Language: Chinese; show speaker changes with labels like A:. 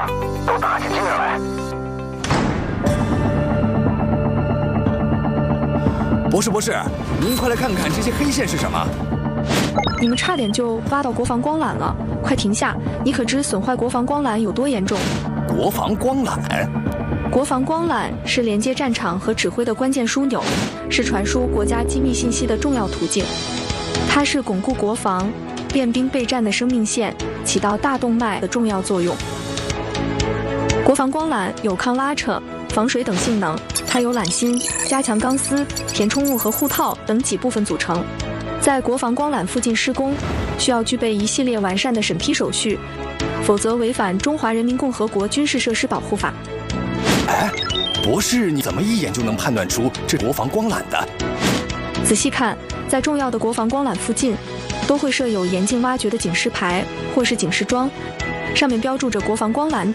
A: 都打起劲儿来。
B: 博士，您快来看看这些黑线是什么？
C: 你们差点就挖到国防光缆了，快停下！你可知损坏国防光缆有多严重？
B: 国防光缆？
C: 国防光缆是连接战场和指挥的关键枢纽，是传输国家机密信息的重要途径。它是巩固国防、练兵备战的生命线，起到大动脉的重要作用。国防光缆有抗拉扯、防水等性能，它由缆芯、加强钢丝、填充物和护套等几部分组成。在国防光缆附近施工，需要具备一系列完善的审批手续，否则违反《中华人民共和国军事设施保护法》。
B: 哎，博士，你怎么一眼就能判断出这国防光缆的？
C: 仔细看，在重要的国防光缆附近，都会设有严禁挖掘的警示牌或是警示桩，上面标注着国防光缆